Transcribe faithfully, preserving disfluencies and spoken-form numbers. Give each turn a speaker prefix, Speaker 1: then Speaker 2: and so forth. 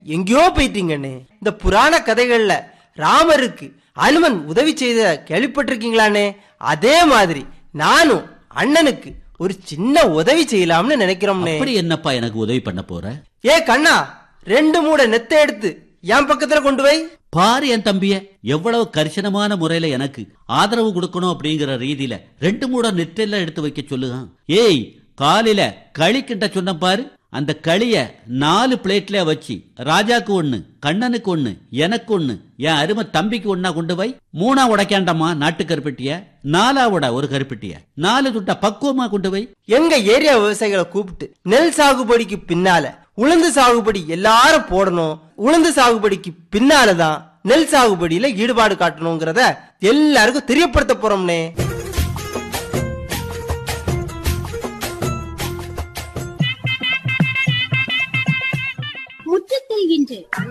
Speaker 1: எங்கேயோ போயிட்டீங்கண்ணே. இந்த புராண கதைகள்ல ராமருக்கு அனுமன் உதவி செய்த கேள்விப்பட்டிருக்கீங்களானே? அதே மாதிரி நானும் அண்ணனுக்கு ஒரு சின்ன உதவி செய்யலாம்னு நினைக்கிறோம்னே.
Speaker 2: அப்படி என்னப்பா எனக்கு உதவி பண்ண போற?
Speaker 1: ஏ கண்ணா, ரெண்டு மூட நெத்தை எடுத்து என் பக்கத்துல கொண்டு வை.
Speaker 2: பாரு என் தம்பிய, எவ்வளவு கரிசனமான முறையில எனக்கு ஆதரவு கொடுக்கணும் அப்படிங்கிற ரீதியில ரெண்டு மூட நெத்தெல்லாம் எடுத்து வைக்க சொல்லுங்க. ஏய், காலையில களி கிட்ட சொன்ன பாரு, அந்த களிய நாலு பிளேட்ல வச்சு ராஜாக்கு ஒண்ணு, கண்ணனுக்கு ஒண்ணு, எனக்கு ஒண்ணு, என் அருமை தம்பிக்கு ஒன்னா கொண்டு போய் மூணா உடைக்காண்டமா நாட்டு கருப்பட்டிய, நாலா உட ஒரு கருப்பட்டிய, நாலு துட்ட பக்குவமா கொண்டு போய்
Speaker 1: எங்க ஏரியா விவசாயிகளை கூப்பிட்டு நெல் சாகுபடிக்கு பின்னால உளுந்து சாகுபடி எல்லாரும் போடணும், உளுந்து சாகுபடிக்கு பின்னாலதான் நெல் சாகுபடியில ஈடுபாடு காட்டணுங்கிறத எல்லாருக்கும் தெரியப்படுத்த போறோம்னே.
Speaker 3: முற்றத்தில் இன்று